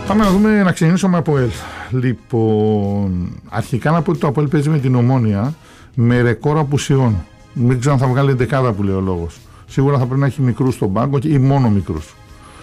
Πάμε να δούμε, να ξεκινήσουμε με ΑΠΟΕΛ. Λοιπόν, αρχικά να πω ότι το ΑΠΟΕΛ παίζει με την Ομόνοια με ρεκόρ απουσιών. Δεν ξέρω αν θα βγάλει δεκάδα που λέει ο λόγος. Σίγουρα θα πρέπει να έχει μικρούς στον πάγκο ή μόνο μικρούς.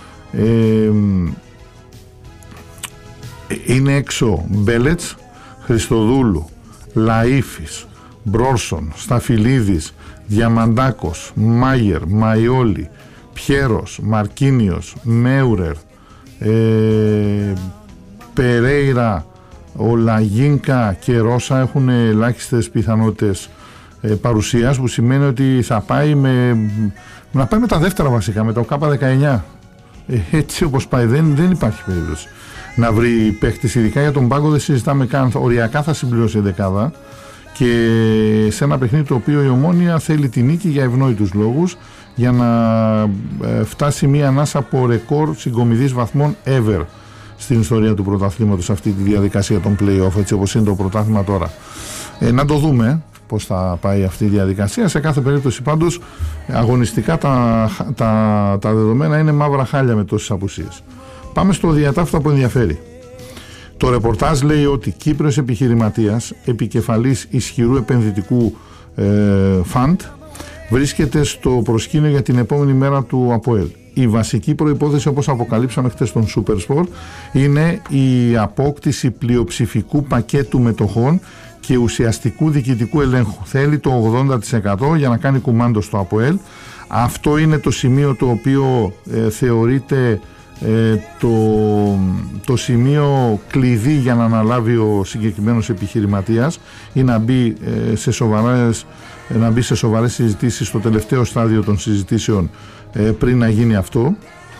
Είναι έξω Μπέλετς, Χριστοδούλου, Λαΐφης, Μπρόρσον, Σταφυλίδης, Διαμαντάκος, Μάγερ, Μαϊόλη, Πιέρος, Μαρκίνιος, Μέουρερ, Περέιρα, ο Λαγίνκα και Ρώσα έχουν ελάχιστες πιθανότητες παρουσίας, που σημαίνει ότι θα πάει να πάει με τα δεύτερα βασικά, με το K19. Έτσι όπως πάει δεν υπάρχει περίπτωση να βρει παίχτης, ειδικά για τον πάγκο δεν συζητάμε καν, οριακά θα συμπληρώσει δεκάδα, και σε ένα παιχνίδι το οποίο η Ομόνοια θέλει τη νίκη για ευνόητους λόγους, για να φτάσει μία ανάσα από ρεκόρ συγκομιδής βαθμών ever στην ιστορία του πρωταθλήματος, αυτή τη διαδικασία των play-off, έτσι όπως είναι το πρωτάθλημα τώρα. Να το δούμε πώς θα πάει αυτή η διαδικασία. Σε κάθε περίπτωση πάντως αγωνιστικά τα δεδομένα είναι μαύρα χάλια με τόσες απουσίες. Πάμε στο διατάφτα που ενδιαφέρει. Το ρεπορτάζ λέει ότι Κύπριος επιχειρηματίας, επικεφαλής ισχυρού επενδυτικού φαντ, βρίσκεται στο προσκήνιο για την επόμενη μέρα του ΑΠΟΕΛ. Η βασική προϋπόθεση, όπως αποκαλύψαμε χτες στον Supersport, είναι η απόκτηση πλειοψηφικού πακέτου μετοχών και ουσιαστικού διοικητικού ελέγχου. Θέλει το 80% για να κάνει κουμάντο στο ΑΠΟΕΛ. Αυτό είναι το σημείο το οποίο θεωρείται το σημείο κλειδί για να αναλάβει ο συγκεκριμένος επιχειρηματίας ή να μπει σε σοβαρές συζητήσεις στο τελευταίο στάδιο των συζητήσεων πριν να γίνει αυτό.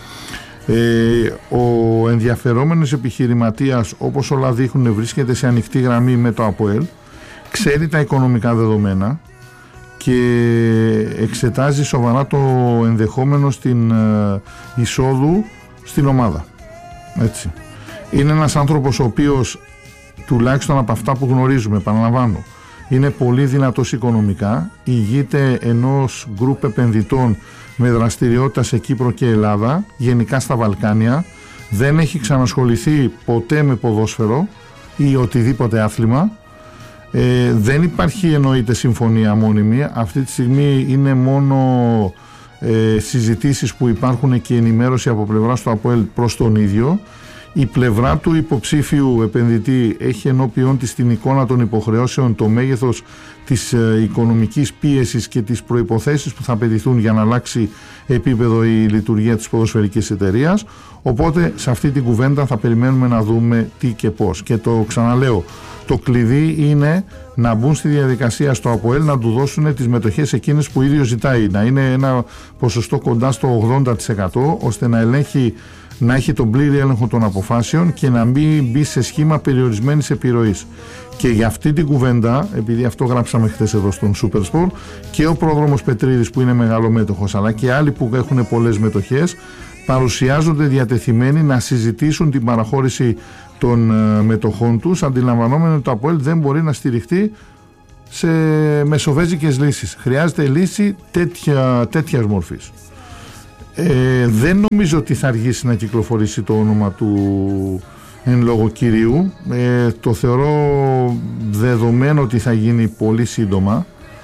Ο ενδιαφερόμενος επιχειρηματίας, όπως όλα δείχνουν, βρίσκεται σε ανοιχτή γραμμή με το ΑΠΟΕΛ, ξέρει τα οικονομικά δεδομένα και εξετάζει σοβαρά το ενδεχόμενο στην εισόδου στην ομάδα. Έτσι. Είναι ένας άνθρωπος ο οποίος, τουλάχιστον από αυτά που γνωρίζουμε, επαναλαμβάνω, είναι πολύ δυνατός οικονομικά, ηγείται ενός γκρουπ επενδυτών με δραστηριότητα σε Κύπρο και Ελλάδα, γενικά στα Βαλκάνια, δεν έχει ξανασχοληθεί ποτέ με ποδόσφαιρο ή οτιδήποτε άθλημα, δεν υπάρχει εννοείται συμφωνία μόνιμη, αυτή τη στιγμή είναι μόνο συζητήσεις που υπάρχουν και ενημέρωση από πλευράς του ΑΠΟΕΛ προς τον ίδιο. Η πλευρά του υποψήφιου επενδυτή έχει ενώπιον της την εικόνα των υποχρεώσεων, το μέγεθος της οικονομικής πίεσης και τις προϋποθέσεις που θα απαιτηθούν για να αλλάξει επίπεδο η λειτουργία της ποδοσφαιρικής εταιρείας. Οπότε σε αυτή την κουβέντα θα περιμένουμε να δούμε τι και πώς. Και το ξαναλέω, το κλειδί είναι να μπουν στη διαδικασία στο ΑΠΟΕΛ, να του δώσουν τις μετοχές εκείνες που ίδιο ζητάει, να είναι ένα ποσοστό κοντά στο 80%, ώστε να έχει τον πλήρη έλεγχο των αποφάσεων και να μην μπει σε σχήμα περιορισμένης επιρροής. Και για αυτή την κουβέντα, επειδή αυτό γράψαμε χθες εδώ στον Supersport, και ο πρόδρομος Πετρίδης που είναι μεγαλομέτοχος, αλλά και άλλοι που έχουν πολλές μετοχές, παρουσιάζονται διατεθειμένοι να συζητήσουν την παραχώρηση των μετοχών τους, αντιλαμβανόμενοι ότι το ΑΠΟΕΛ δεν μπορεί να στηριχτεί σε μεσοβέζικες λύσεις. Χρειάζεται λύση τέτοιας μορφής. Δεν νομίζω ότι θα αργήσει να κυκλοφορήσει το όνομα του εν λόγω κυρίου. Το θεωρώ δεδομένο ότι θα γίνει πολύ σύντομα.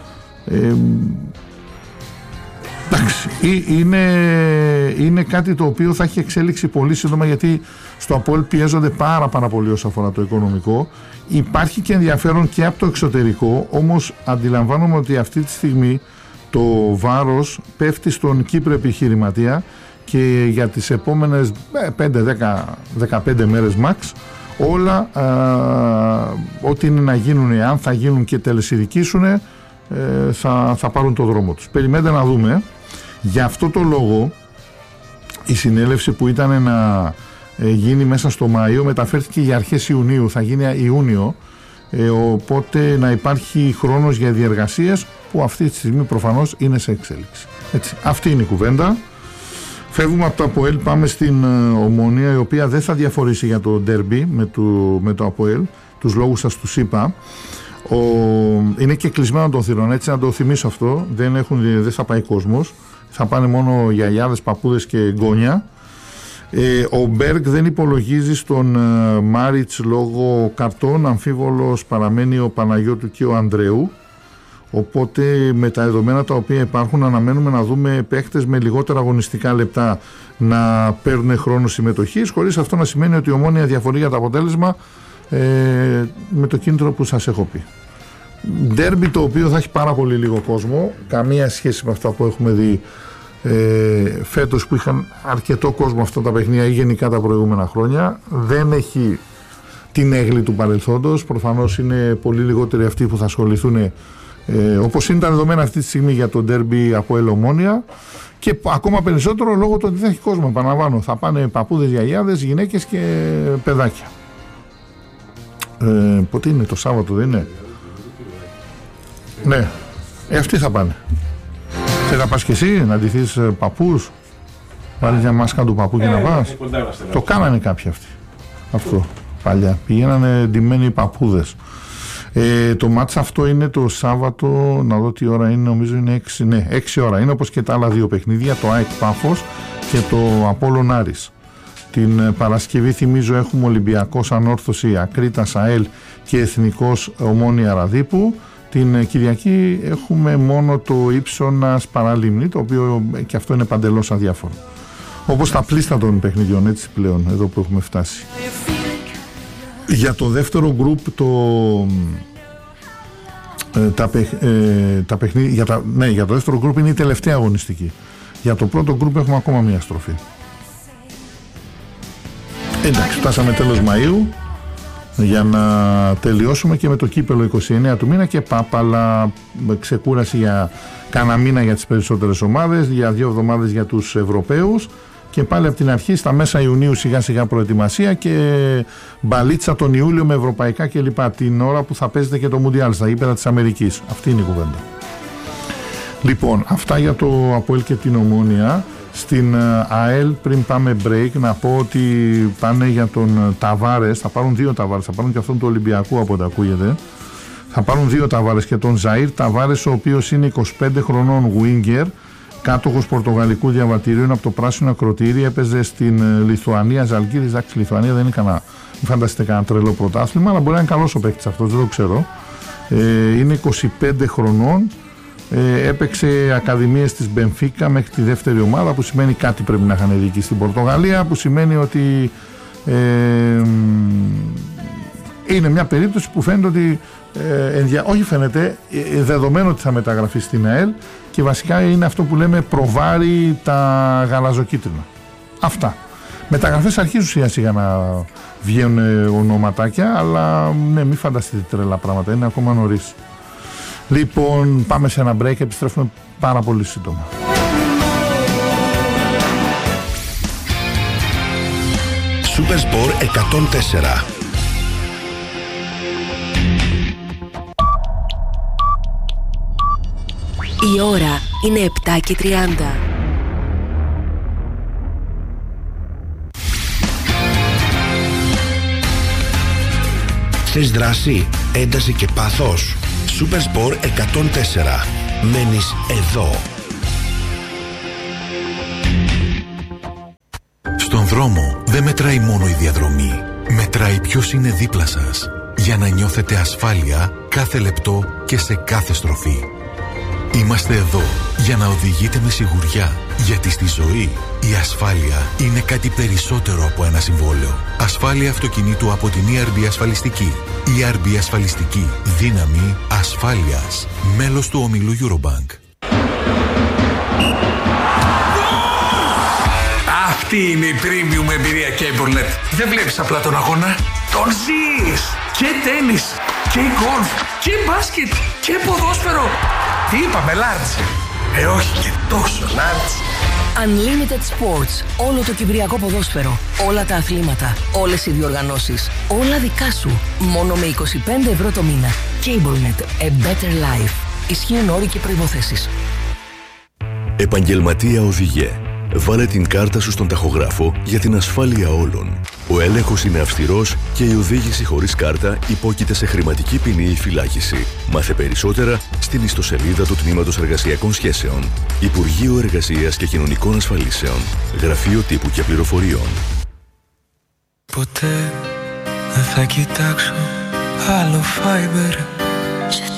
Εντάξει, είναι κάτι το οποίο θα έχει εξέλιξη πολύ σύντομα, γιατί στο ΑΠΟΕΛ πιέζονται πάρα πολύ όσον αφορά το οικονομικό. Υπάρχει και ενδιαφέρον και από το εξωτερικό, όμως αντιλαμβάνομαι ότι αυτή τη στιγμή το βάρος πέφτει στον Κύπρο επιχειρηματία και για τις επόμενες 5-10-15 μέρες max όλα ό,τι είναι να γίνουν, αν θα γίνουν και τελεσιδικήσουν, θα πάρουν το δρόμο τους. Περιμένετε να δούμε. Γι' αυτό το λόγο η συνέλευση που ήταν να γίνει μέσα στο Μάιο μεταφέρθηκε για αρχές Ιουνίου, θα γίνει Ιούνιο, οπότε να υπάρχει χρόνος για διεργασίες που αυτή τη στιγμή προφανώς είναι σε εξέλιξη. Έτσι, αυτή είναι η κουβέντα. Φεύγουμε από το ΑΠΟΕΛ, πάμε στην Ομόνοια, η οποία δεν θα διαφορήσει για το ντέρμπι με το ΑΠΟΕΛ. Τους λόγους σας τους είπα. Είναι και κλεισμένο των θυρών, έτσι να το θυμίσω αυτό. Δεν θα πάει κόσμος, θα πάνε μόνο γιαγιάδες, παππούδες και γκόνια. Ο Μπέργκ δεν υπολογίζει στον Μάριτς λόγω καρτών. Αμφίβολος παραμένει ο Παναγιώτου και ο Ανδρεού. Οπότε με τα δεδομένα τα οποία υπάρχουν αναμένουμε να δούμε παίχτες με λιγότερα αγωνιστικά λεπτά να παίρνουν χρόνο συμμετοχής, χωρίς αυτό να σημαίνει ότι η Ομόνοια διαφορεί για το αποτέλεσμα, με το κίνητρο που σας έχω πει. Ντέρμπι το οποίο θα έχει πάρα πολύ λίγο κόσμο, καμία σχέση με αυτά που έχουμε δει φέτος που είχαν αρκετό κόσμο αυτά τα παιχνίδια ή γενικά τα προηγούμενα χρόνια. Δεν έχει την έγκλη του παρελθόντος, προφανώς είναι πολύ λιγότεροι αυτοί που θα ασχοληθούν όπως είναι τα δεδομένα αυτή τη στιγμή για το ντέρμπι από Ομόνοια, και ακόμα περισσότερο λόγω του ότι δεν έχει κόσμο. Επαναλαμβάνω, θα πάνε παππούδες, γιαγιάδες, γυναίκες και παιδάκια. Πότε είναι, το Σάββατο δεν είναι? Ναι, αυτοί θα πάνε. Θες να πας και εσύ να ντυθείς παππούς, βάλεις μια μάσκα του παππού και να πας? Το κάνανε κάποιοι αυτοί αυτό παλιά, πηγαίνανε ντυμένοι οι παππούδες. Το μάτς αυτό είναι το Σάββατο, να δω τι ώρα είναι, νομίζω είναι 6 ώρα. Είναι όπως και τα άλλα δύο παιχνίδια, το ΑΕΚ Πάφος και το Απόλλων Άρης. Την Παρασκευή, θυμίζω, έχουμε Ολυμπιακός Ανόρθωση, Ακρίτας ΑΕΛ και Εθνικός Ομόνοια Ραδίπου. Την Κυριακή έχουμε μόνο το Ύψωνας Παραλίμνη, το οποίο και αυτό είναι παντελώς αδιάφορο. Όπως τα πλήστα των παιχνιδιών, έτσι πλέον, εδώ που έχουμε φτάσει. Για το δεύτερο γκρουπ για το δεύτερο γκρουπ είναι η τελευταία αγωνιστική. Για το πρώτο γκρουπ έχουμε ακόμα μία στροφή. Εντάξει, φτάσαμε τέλος Μαΐου για να τελειώσουμε και με το κύπελο 29 του μήνα και πάπαλα, ξεκούραση για κάνα μήνα για τις περισσότερες ομάδες, για 2 εβδομάδες για τους Ευρωπαίους. Και πάλι από την αρχή στα μέσα Ιουνίου σιγά σιγά προετοιμασία και μπαλίτσα τον Ιούλιο με ευρωπαϊκά κλπ. Την ώρα που θα παίζετε και το Μουντιάλ στα γήπεδα της Αμερικής. Αυτή είναι η κουβέντα. Λοιπόν, αυτά για το Αποέλ και την Ομόνοια. Στην ΑΕΛ, πριν πάμε break, να πω ότι πάνε για τον Ταβάρες. Θα πάρουν 2 Ταβάρες. Θα πάρουν και αυτόν του Ολυμπιακού από ό,τι ακούγεται. Θα πάρουν 2 Ταβάρες και τον Ζαΐρ Ταβάρες, ο οποίος είναι 25 χρονών winger. Κάτοχος πορτογαλικού διαβατηρίου, είναι από το πράσινο ακροτήρι, έπαιζε στην Λιθουανία, Ζαλγκύρης. Εντάξει, Λιθουανία δεν είναι κανένα, μην φανταστείτε κανένα τρελό πρωτάθλημα, αλλά μπορεί να είναι καλός ο παίκτης αυτός, δεν το ξέρω. Είναι 25 χρονών, έπαιξε ακαδημίες της Μπενφίκα μέχρι τη δεύτερη ομάδα, που σημαίνει κάτι πρέπει να είχαν δει στην Πορτογαλία, που σημαίνει ότι είναι μια περίπτωση που φαίνεται ότι όχι φαίνεται, δεδομένο ότι θα μεταγραφεί στην ΑΕΛ, και βασικά είναι αυτό που λέμε προβάρει τα γαλαζοκίτρινα. Αυτά. Μεταγραφές αρχίζουν σιγά σιγά να βγαίνουν ονοματάκια, αλλά ναι, μην φανταστείτε τρελά πράγματα, είναι ακόμα νωρίς. Λοιπόν, πάμε σε ένα break, επιστρέφουμε πάρα πολύ σύντομα. Supersport 104. Η ώρα είναι 7:30. Θες δράση, ένταση και πάθος? Supersport 104. Μένεις εδώ. Στον δρόμο δεν μετράει μόνο η διαδρομή. Μετράει ποιος είναι δίπλα σας, για να νιώθετε ασφάλεια κάθε λεπτό και σε κάθε στροφή. Είμαστε εδώ για να οδηγείτε με σιγουριά, γιατί στη ζωή η ασφάλεια είναι κάτι περισσότερο από ένα συμβόλαιο. Ασφάλεια αυτοκινήτου από την ERB Ασφαλιστική. ERB Ασφαλιστική. Δύναμη ασφάλειας. Μέλος του ομίλου Eurobank. Αυτή είναι η premium εμπειρία CableNet. Δεν βλέπεις απλά τον αγώνα, τον ζεις. Και τένις, και γκολφ, και μπάσκετ, και ποδόσφαιρο. Τι είπαμε, Large? Όχι και τόσο Large. Unlimited Sports. Όλο το κυπριακό ποδόσφαιρο. Όλα τα αθλήματα. Όλες οι διοργανώσεις. Όλα δικά σου. Μόνο με 25 ευρώ το μήνα. CableNet. A better life. Ισχύουν όροι και προϋποθέσεις. Επαγγελματία οδηγέ. Βάλε την κάρτα σου στον ταχογράφο για την ασφάλεια όλων. Ο έλεγχος είναι αυστηρός και η οδήγηση χωρίς κάρτα υπόκειται σε χρηματική ποινή ή φυλάκιση. Μάθε περισσότερα στην ιστοσελίδα του Τμήματος Εργασιακών Σχέσεων. Υπουργείο Εργασίας και Κοινωνικών Ασφαλίσεων. Γραφείο Τύπου και Πληροφοριών. Ποτέ δεν θα κοιτάξω άλλο Fiber.